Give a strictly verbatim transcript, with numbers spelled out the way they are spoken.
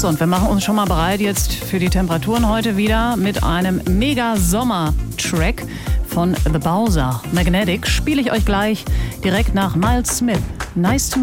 So, und wir machen uns schon mal bereit jetzt für die Temperaturen heute wieder mit einem Mega-Sommer-Track von The Bowser. Magnetic spiele ich euch gleich direkt nach Miles Smith. Nice to